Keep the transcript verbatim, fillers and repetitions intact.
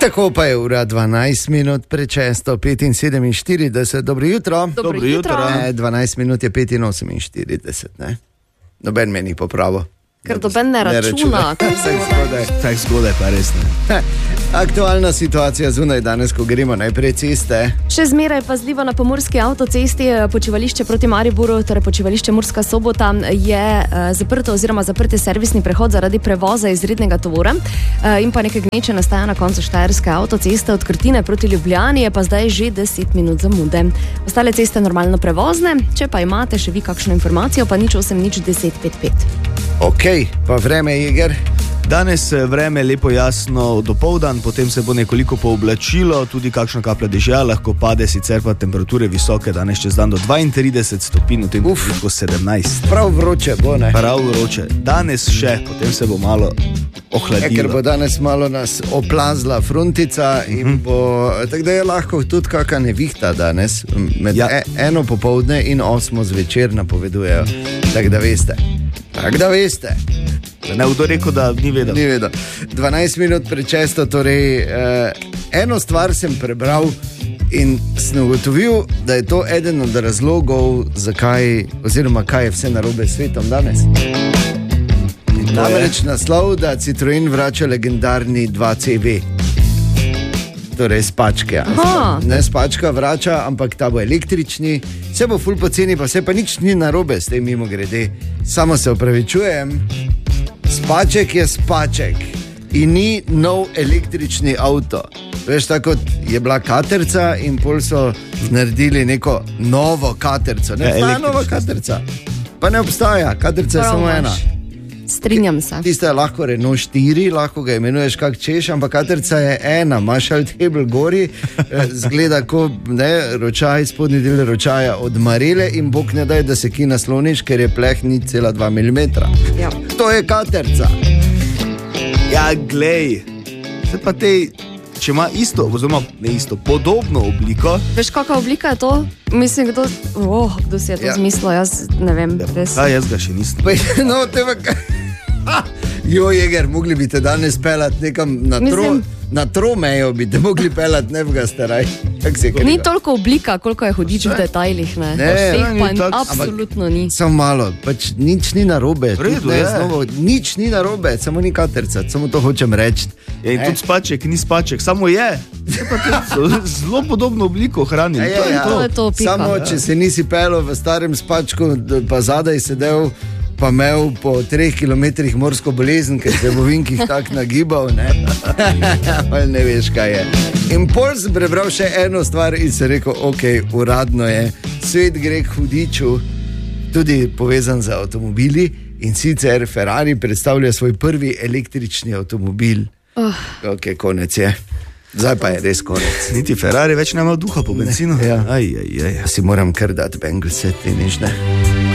Tako pa je ura dvanajst minut pred šesto petinsedeminosemdeset. Dobro jutro. Dobro jutro. Ne, dvanajst minut je petinoseminštirideset, ne? Noben me ni popravil. Ker doben ne računa. Tako zgodaj pa res ne. Aktualna situacija zunaj danes, ko gremo najprej ceste. Še zmeraj pazljivo na pomurski avtocesti, počivališče proti Mariboru, torej počivališče Murska Sobota, je uh, zaprto oziroma zaprti servisni prehod zaradi prevoza izrednega tovora uh, in pa nekaj gneče nastaja na koncu štajerske avtoceste od Krtine proti Ljubljani, je pa zdaj že deset minut zamude. Ostale ceste normalno prevozne, če pa imate še vi kakšno informacijo, pa nič osem nič deset pet pet. Ok, pa vreme, Iger. Danes vreme lepo jasno dopoldan, potem se bo nekoliko pooblačilo, tudi kakšna kaplja dežja lahko pade, sicer pa temperature visoke, danes čez dan do dvaintrideset stopinj, v tem trenutku sedemnajst. Prav vroče bo, ne? Prav vroče. Danes še, potem se bo malo ohladilo. E, ker bo danes malo nas oplazla frontica in mm-hmm. bo, tako da je lahko tudi kakšna nevihta danes, med ja. e, eno popoldne in osmo zvečer napovedujejo, tako da veste. Tako da veste. Ne bo rekel, da ni vedel. Ni vedel. dvanajst minut pred šesto, torej eh, eno stvar sem prebral in sem ugotovil, da je to eden od razlogov, zakaj, oziroma kaj je vse narobe s svetom danes. Namreč naslov, da Citroen vrača legendarni dva C V. Torej spačke. Ne spačka vrača, ampak ta bo električni, vse bo ful poceni, pa vse pa nič ni narobe s tem mimo grede. Samo se opravičujem, spaček je spaček in ni nov električni avto. Veš, tako je bila katerca in pol so naredili neko novo katerco. Ne, ja, nova katerca. Pa ne obstaja, katerca je samo ena. Strinjam se. Tista je lahko Renault štiri, lahko ga imenuješ kak češ, ampak katerca je ena, imaš althebel gori, zgleda ko ne, ročaj, spodnji del ročaja od marele in bog ne daj, da se ki nasloniš, ker je pleh ni cela dva milimetra. Ja. To je katerca. Ja, glej, se pa te, če ima isto, oziroma ne isto, podobno obliko. Veš, kakva oblika je to? Mislim, kdo, oh, kdo si je to ja. zmislil, jaz ne vem. Res. Ja, jaz ga še nisem. No, teba kaj... Jo, Jeger, mogli bi te danes pelati nekam na, tro, na tromejo, bi te mogli pelati ne v Gastaraj. Ni toliko oblika, koliko je hodič v detajlih, ne? Ne, Vseh pa tak, absolutno ni. Samo malo, pač nič ni narobe. Vredu, ne, znovo, nič ni narobe, samo ni katerca, samo to hočem reči. Ja, in tudi spaček, ni spaček, samo je. Zelo podobno obliko hranili. Ja, ja, to je to, pika. Samo, če se nisi pelil v starem spačku, pa zadaj sedel, pa imel po treh kilometrih morsko bolezen, ker se bo vinkih tak nagibal, ne? Ne veš, kaj je. In pol sem prebral še eno stvar in se rekel, ok, uradno je, svet gre k hudiču, tudi povezan z avtomobili, in sicer Ferrari predstavlja svoj prvi električni avtomobil. Oh. Ok, konec je. Zdaj pa je res konec. Niti Ferrari več nema duha po benzinu. Ja. Aj, aj, aj. Si moram kar dati Bengalset in nič, ne?